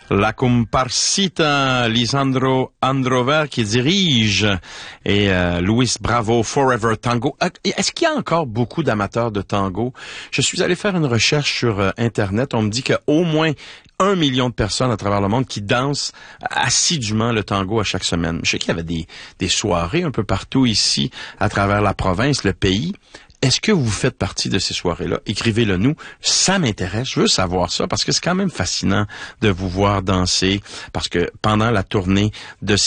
La comparsita Lisandro Androver qui dirige et Luis Bravo Forever Tango. Est-ce qu'il y a encore beaucoup d'amateurs de tango? Je suis allé faire une recherche sur Internet. On me dit qu'il y a au moins 1 million de personnes à travers le monde qui dansent assidûment le tango à chaque semaine. Je sais qu'il y avait des soirées un peu partout ici à travers la province, le pays. Est-ce que vous faites partie de ces soirées-là? Écrivez-le nous. Ça m'intéresse. Je veux savoir ça parce que c'est quand même fascinant de vous voir danser parce que pendant la tournée de